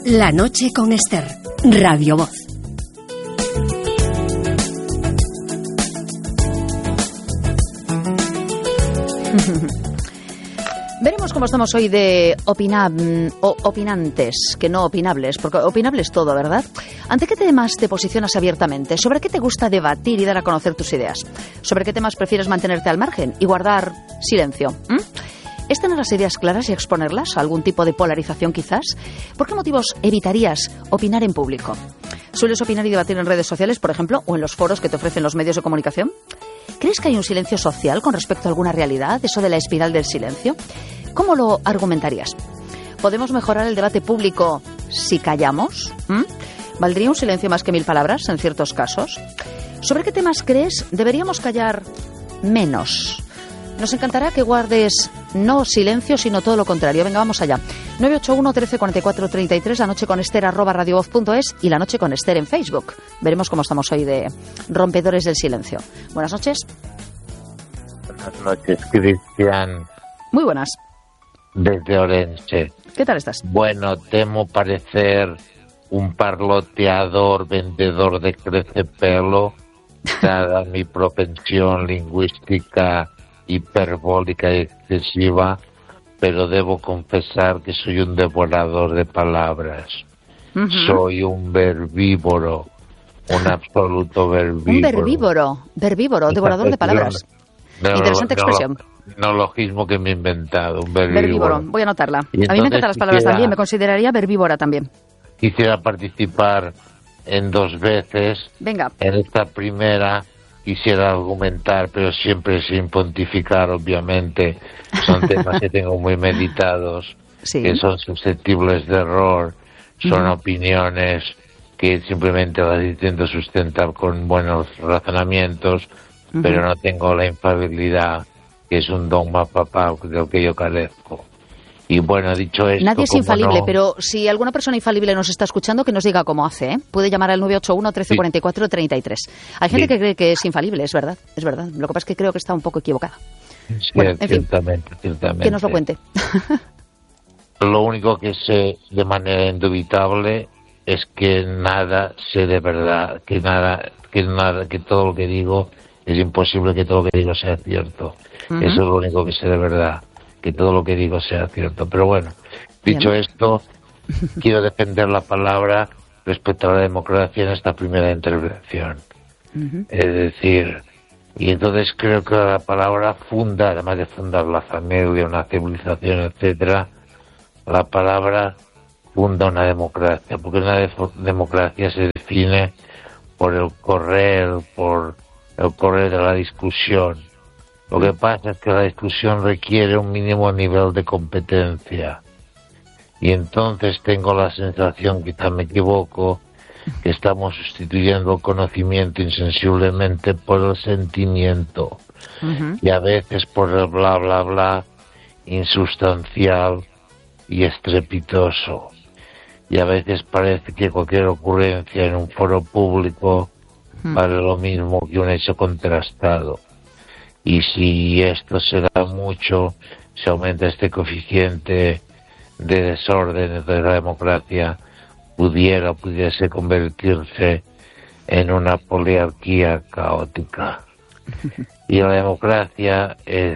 La noche con Esther, Radio Voz. Veremos cómo estamos hoy de opinantes, que no opinables, porque opinable es todo, ¿verdad? ¿Ante qué temas te posicionas abiertamente? ¿Sobre qué te gusta debatir y dar a conocer tus ideas? ¿Sobre qué temas prefieres mantenerte al margen y guardar silencio? ¿Es tener las ideas claras y exponerlas a algún tipo de polarización quizás? ¿Por qué motivos evitarías opinar en público? ¿Sueles opinar y debatir en redes sociales, por ejemplo, o en los foros que te ofrecen los medios de comunicación? ¿Crees que hay un silencio social con respecto a alguna realidad, eso de la espiral del silencio? ¿Cómo lo argumentarías? ¿Podemos mejorar el debate público si callamos? ¿Valdría un silencio más que 1000 palabras en ciertos casos? ¿Sobre qué temas crees deberíamos callar menos? Nos encantará que guardes no silencio, sino todo lo contrario. Venga, vamos allá. 981 13 44 33, la noche con Esther, @radiovoz.es y la noche con Esther en Facebook. Veremos cómo estamos hoy de rompedores del silencio. Buenas noches. Buenas noches, Cristian. Muy buenas. Desde Orense. ¿Qué tal estás? Bueno, temo parecer un parloteador, vendedor de crecepelo, dada mi propensión lingüística hiperbólica y excesiva, pero debo confesar que soy un devorador de palabras. Soy un verbívoro, un absoluto verbívoro. Un verbívoro, devorador de palabras. Interesante expresión. Neologismo que me he inventado, un verbívoro. Verbívoro, voy a anotarla. A mí me encantan las palabras también, me consideraría verbívora también. Quisiera participar en 2 veces. Venga. En esta primera quisiera argumentar, pero siempre sin pontificar, obviamente. Son temas que tengo muy meditados, sí, que son susceptibles de error, son opiniones que simplemente las intento sustentar con buenos razonamientos, pero no tengo la infalibilidad, que es un dogma papal del que yo carezco. Y bueno, dicho esto... Nadie es infalible, no... pero si alguna persona infalible nos está escuchando, que nos diga cómo hace, ¿eh? Puede llamar al 981 13 44 33. Hay gente que cree que es infalible, es verdad, es verdad. Lo que pasa es que creo que está un poco equivocada. Sí, bueno, en ciertamente, fin, ciertamente. que nos lo cuente. Lo único que sé de manera indubitable es que nada sé de verdad, que todo lo que digo es imposible que todo lo que digo sea cierto. Eso es lo único que sé de verdad, que todo lo que digo sea cierto. Pero bueno, dicho esto, quiero defender la palabra respecto a la democracia en esta primera intervención. Es decir, y entonces creo que la palabra funda, además de fundar la familia, una civilización, etcétera, la palabra funda una democracia, porque una democracia se define por el correr de la discusión. Lo que pasa es que la discusión requiere un mínimo nivel de competencia. Y entonces tengo la sensación, quizá me equivoco, que estamos sustituyendo el conocimiento insensiblemente por el sentimiento. Y a veces por el bla, bla, bla, insustancial y estrepitoso. Y a veces parece que cualquier ocurrencia en un foro público vale lo mismo que un hecho contrastado. Y si esto se da mucho, se aumenta este coeficiente de desorden de la democracia, pudiese convertirse en una poliarquía caótica. Y la democracia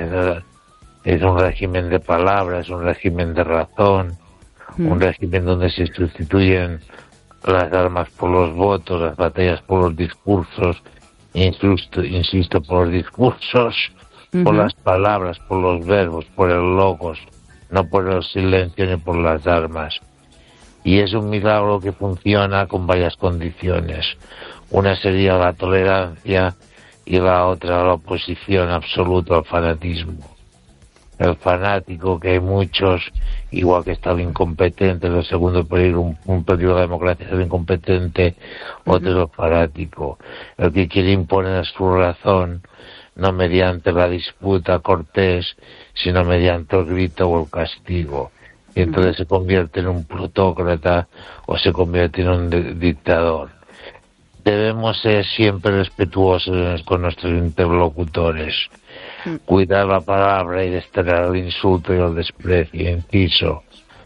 es un régimen de palabras, un régimen de razón, un régimen donde se sustituyen las armas por los votos, las batallas por los discursos, insisto, por los discursos, por las palabras, por los verbos, por el logos, no por el silencio ni por las armas. Y es un milagro que funciona con varias condiciones. Una sería la tolerancia y la otra la oposición absoluta al fanatismo. El fanático, que hay muchos, igual que está el incompetente, el segundo peligro, un peligro de la democracia es el incompetente, otro es el fanático, el que quiere imponer su razón, no mediante la disputa cortés, sino mediante el grito o el castigo. Y entonces se convierte en un plutócrata o se convierte en un dictador. Debemos ser siempre respetuosos con nuestros interlocutores, cuidar la palabra y desterrar el insulto y el desprecio. Inciso,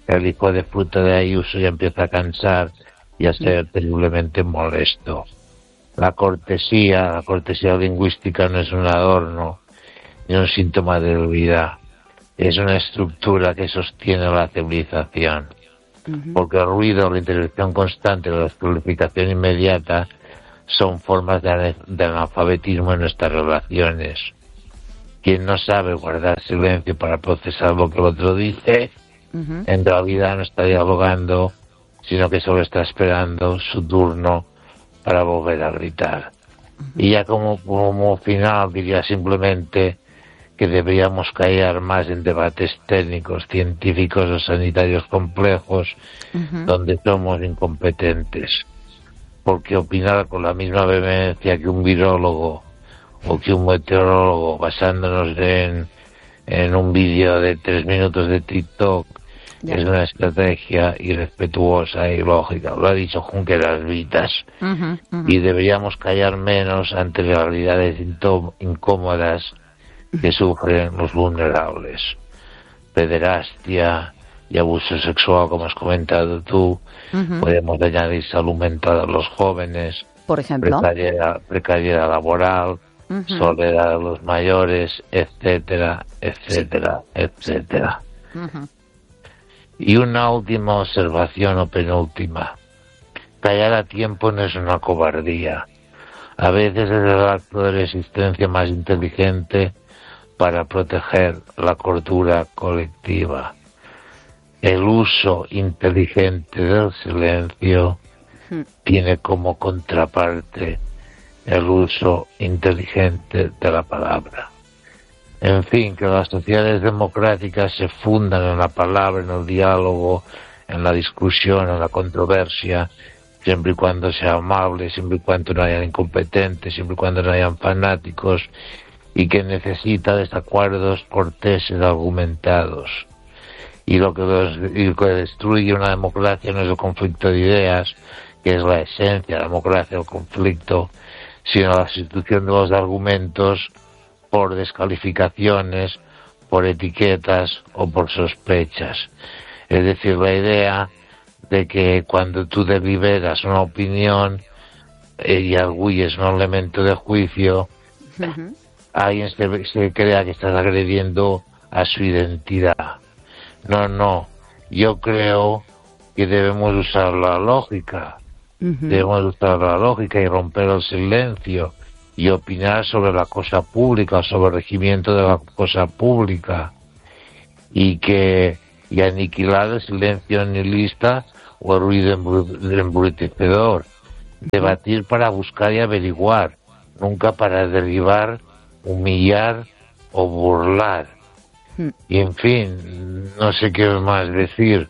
el hijo de fruta de Ayuso ya empieza a cansar y a ser terriblemente molesto. La cortesía lingüística no es un adorno ni un síntoma de debilidad, es una estructura que sostiene la civilización. Porque el ruido, la interrupción constante, la descalificación inmediata son formas de analfabetismo en nuestras relaciones. Quien no sabe guardar silencio para procesar lo que el otro dice, en realidad no está dialogando, sino que solo está esperando su turno para volver a gritar. Y ya como final diría simplemente que deberíamos callar más en debates técnicos, científicos o sanitarios complejos, donde somos incompetentes. Porque opinar con la misma vehemencia que un virólogo o que un meteorólogo, basándonos en un vídeo de 3 minutos de TikTok, es una estrategia irrespetuosa y lógica. Lo ha dicho Junqueras Vitas. Y deberíamos callar menos ante realidades incómodas que sufren los vulnerables. Pederastia y abuso sexual, como has comentado tú. Podemos añadir salud mental a los jóvenes. Por ejemplo. Precariedad laboral, soledad de los mayores, etcétera, etcétera, etcétera. Y una última observación o penúltima. Callar a tiempo no es una cobardía. A veces es el acto de resistencia más inteligente para proteger la cordura colectiva. El uso inteligente del silencio tiene como contraparte el uso inteligente de la palabra. En fin, que las sociedades democráticas se fundan en la palabra, en el diálogo, en la discusión, en la controversia, siempre y cuando sea amable, siempre y cuando no hayan incompetentes, siempre y cuando no hayan fanáticos, y que necesita desacuerdos corteses argumentados. Y lo que destruye una democracia no es el conflicto de ideas, que es la esencia de la democracia, el conflicto, sino la sustitución de los argumentos por descalificaciones, por etiquetas o por sospechas. Es decir, la idea de que cuando tú deliberas una opinión y arguyes un elemento de juicio, alguien se crea que estás agrediendo a su identidad. No, yo creo que debemos usar la lógica, debemos usar la lógica y romper el silencio y opinar sobre la cosa pública, sobre el regimiento de la cosa pública, y aniquilar el silencio nihilista o el ruido embrutecedor. Debatir para buscar y averiguar, nunca para derribar, humillar o burlar. Y en fin, no sé qué más decir.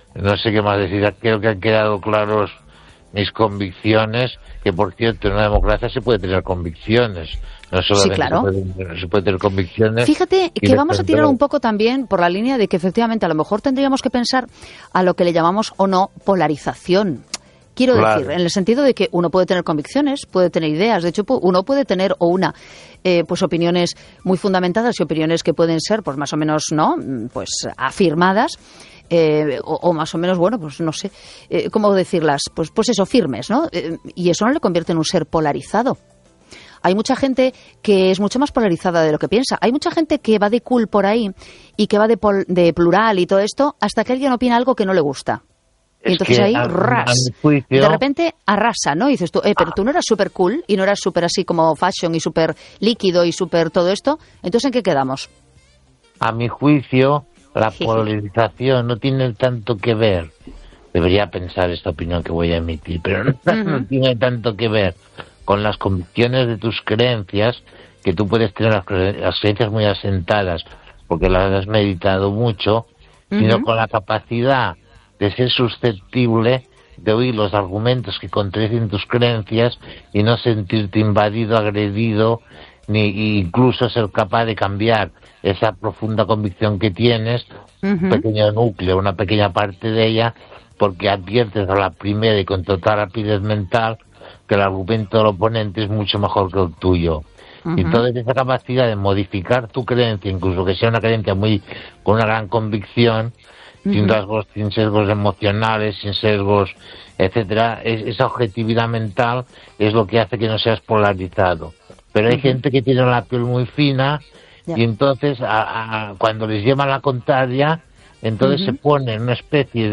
Creo que han quedado claros mis convicciones, que por cierto en una democracia se puede tener convicciones, no solamente sí, claro. se puede tener convicciones. Fíjate que vamos a tirar un poco también por la línea de que efectivamente a lo mejor tendríamos que pensar a lo que le llamamos o no polarización. Quiero decir, en el sentido de que uno puede tener convicciones, puede tener ideas, de hecho uno puede tener pues opiniones muy fundamentadas y opiniones que pueden ser pues más o menos pues afirmadas. O más o menos, bueno, pues no sé, ¿cómo decirlas? Pues eso, firmes, ¿no? Y eso no le convierte en un ser polarizado. Hay mucha gente que es mucho más polarizada de lo que piensa. Hay mucha gente que va de cool por ahí y que va de plural y todo esto hasta que alguien opina algo que no le gusta. Y entonces ahí, de repente arrasa, ¿no? Y dices tú, pero tú no eras súper cool y no eras súper así como fashion y súper líquido y súper todo esto. Entonces, ¿en qué quedamos? A mi juicio, la polarización no tiene tanto que ver, debería pensar esta opinión que voy a emitir, pero no tiene tanto que ver con las convicciones de tus creencias, que tú puedes tener las creencias muy asentadas porque las has meditado mucho, sino con la capacidad de ser susceptible de oír los argumentos que contradicen tus creencias y no sentirte invadido, agredido, ni incluso ser capaz de cambiar esa profunda convicción que tienes, un pequeño núcleo, una pequeña parte de ella, porque adviertes a la primera y con total rapidez mental que el argumento del oponente es mucho mejor que el tuyo. Y entonces esa capacidad de modificar tu creencia, incluso que sea una creencia con una gran convicción, sin sesgos emocionales, sin sesgos, etcétera. Esa objetividad mental es lo que hace que no seas polarizado. Pero hay gente que tiene la piel muy fina y entonces cuando les lleva la contraria, entonces se pone en una especie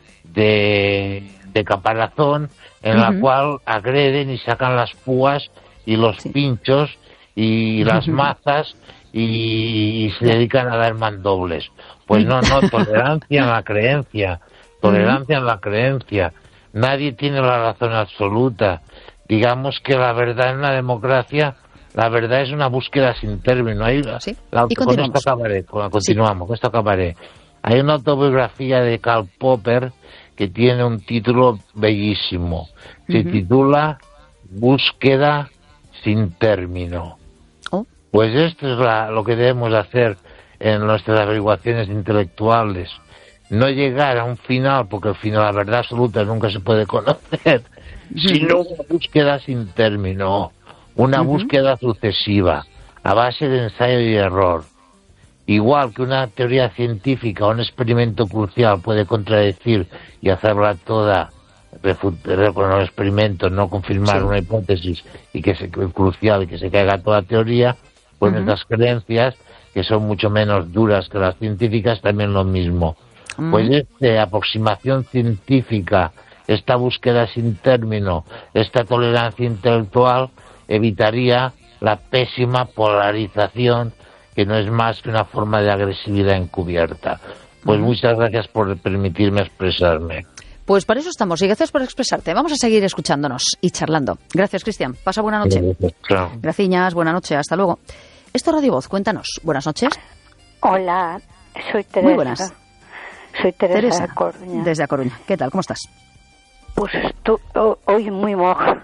de caparazón en la cual agreden y sacan las púas y los pinchos y las mazas y se dedican a dar mandobles. Pues no, tolerancia en la creencia, tolerancia en la creencia. Nadie tiene la razón absoluta. Digamos que la verdad en la democracia, la verdad es una búsqueda sin término. Con esto acabaré. Hay una autobiografía de Karl Popper que tiene un título bellísimo. Se titula Búsqueda sin término. Pues esto es lo que debemos hacer en nuestras averiguaciones intelectuales. No llegar a un final, porque al final la verdad absoluta nunca se puede conocer, sino una búsqueda sin término, una búsqueda sucesiva, a base de ensayo y error. Igual que una teoría científica o un experimento crucial puede contradecir y hacerla toda, con los experimentos, no confirmar una hipótesis y que sea crucial y que se caiga toda teoría, pues nuestras creencias, que son mucho menos duras que las científicas, también lo mismo. Pues esta aproximación científica, esta búsqueda sin término, esta tolerancia intelectual, evitaría la pésima polarización, que no es más que una forma de agresividad encubierta. Pues muchas gracias por permitirme expresarme. Pues para eso estamos, y gracias por expresarte. Vamos a seguir escuchándonos y charlando. Gracias, Cristian. Pasa buena noche. Gracias, buena noche. Hasta luego. Esto es Radio Voz. Cuéntanos. Buenas noches. Hola, soy Teresa. Muy buenas. Soy Teresa de Coruña. Desde A Coruña. ¿Qué tal? ¿Cómo estás? Pues hoy muy mojada.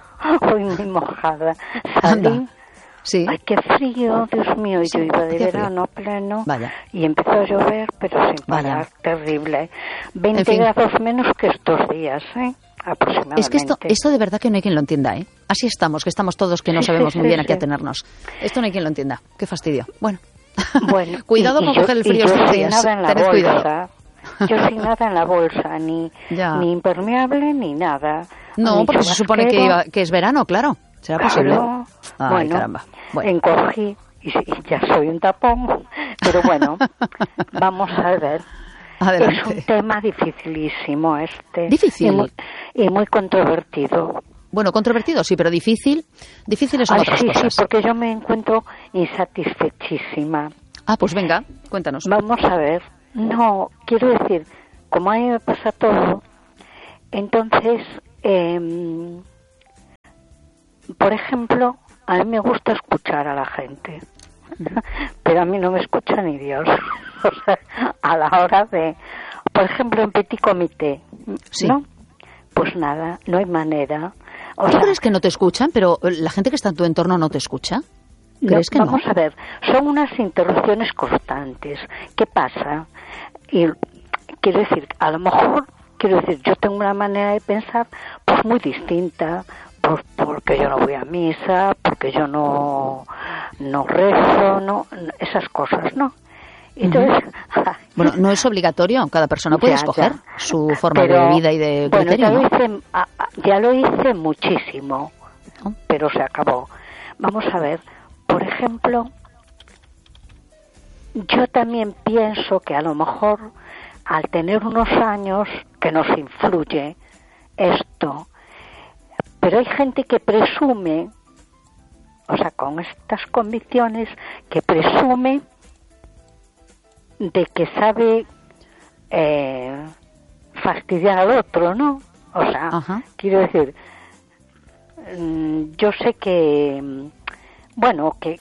Salí. Anda. Sí. Ay, qué frío, Dios mío. Y yo iba de verano pleno. Vaya. Y empezó a llover, pero sin parar. Terrible. 20 grados menos que estos días, aproximadamente. Es que esto de verdad que no hay quien lo entienda, ¿eh? Así estamos, que estamos todos que no sabemos muy bien a qué atenernos. Esto no hay quien lo entienda. Qué fastidio. Bueno, cuidado con coger el frío estos días. Tened cuidado. Yo sin nada en la bolsa, ni impermeable, ni nada. No, porque se supone que es verano, claro. ¿Será posible? Ay, caramba. Bueno. Encogí y ya soy un tapón. Pero bueno, vamos a ver. Adelante. Es un tema dificilísimo este. Difícil. Y muy controvertido. Bueno, controvertido sí, pero difíciles son otras cosas. Sí, porque yo me encuentro insatisfechísima. Pues venga, cuéntanos. Vamos a ver. No, quiero decir, como a mí me pasa todo, entonces, por ejemplo, a mí me gusta escuchar a la gente, pero a mí no me escucha ni Dios. O sea, a la hora de, por ejemplo, en petit comité, ¿no? Pues nada, no hay manera. ¿Tú crees que no te escuchan, pero la gente que está en tu entorno no te escucha? ¿Crees que no? Vamos a ver, son unas interrupciones constantes. ¿Qué pasa? Y quiero decir, a lo mejor, yo tengo una manera de pensar pues muy distinta, pues porque yo no voy a misa, porque yo no rezo, no, esas cosas, ¿no? Entonces, bueno, no es obligatorio, cada persona puede escoger su forma de vida y de criterio. Bueno, ya lo hice muchísimo, pero se acabó. Vamos a ver, por ejemplo, yo también pienso que a lo mejor al tener unos años que nos influye esto, pero hay gente que presume, o sea, con estas convicciones, que presume de que sabe fastidiar al otro, ¿no? O sea, quiero decir, yo sé que, bueno, que